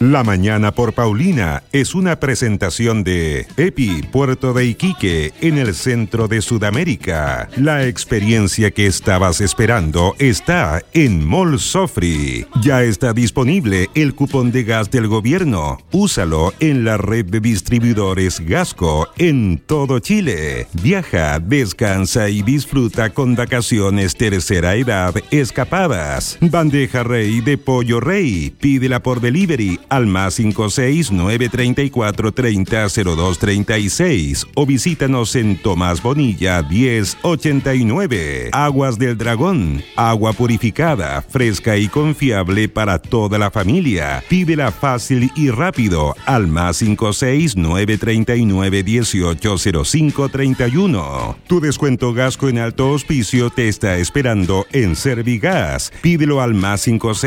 La Mañana por Paulina es una presentación de EPI Puerto de Iquique en el centro de Sudamérica. La experiencia que estabas esperando está en Mall Sofri. Ya está disponible el cupón de gas del gobierno. Úsalo en la red de distribuidores Gasco en todo Chile. Viaja, descansa y disfruta con vacaciones tercera edad escapadas. Bandeja Rey de Pollo Rey. Pídela por delivery al más 56-934-30-0236 o visítanos en Tomás Bonilla 1089. Aguas del Dragón, agua purificada, fresca y confiable para toda la familia. Pídela fácil y rápido al más 56-939-180531. Tu descuento Gasco en alto auspicio te está esperando en Servigas. Pídelo al más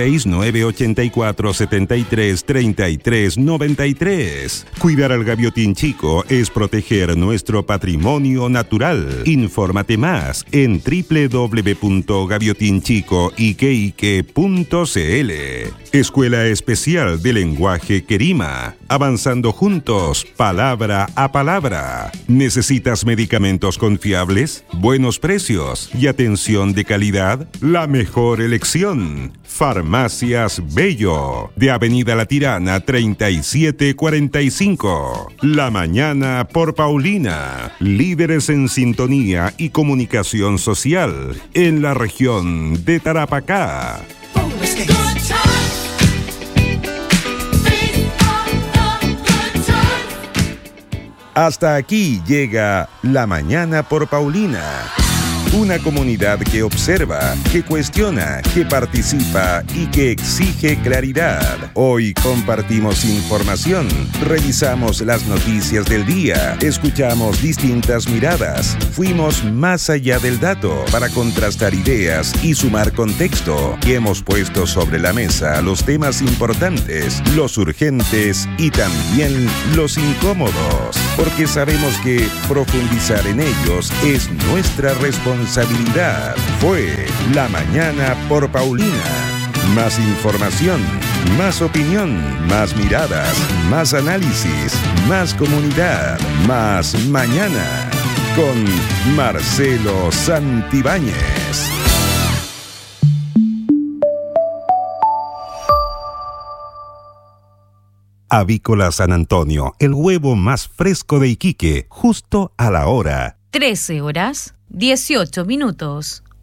56-984-73-33-93. Cuidar al gaviotín chico es proteger nuestro patrimonio natural. Infórmate más en www.gaviotinchicoiqueique.cl. Escuela Especial de Lenguaje Querima. Avanzando juntos, palabra a palabra. ¿Necesitas medicamentos confiables, buenos precios y atención de calidad? La mejor elección. Farmacias Bello, de Avenida La Tirana 3745. La Mañana por Paulina. Líderes en sintonía y comunicación social en la región de Tarapacá. Hasta aquí llega La Mañana por Paulina. Una comunidad que observa, que cuestiona, que participa y que exige claridad. Hoy compartimos información, revisamos las noticias del día, escuchamos distintas miradas, fuimos más allá del dato para contrastar ideas y sumar contexto, y hemos puesto sobre la mesa los temas importantes, los urgentes y también los incómodos, porque sabemos que profundizar en ellos es nuestra responsabilidad. Fue La Mañana por Paulina. Más información, más opinión, más miradas, más análisis, más comunidad, más mañana. Con Marcelo Santibáñez. Avícola San Antonio, el huevo más fresco de Iquique, justo a la hora. 13 horas, 18 minutos.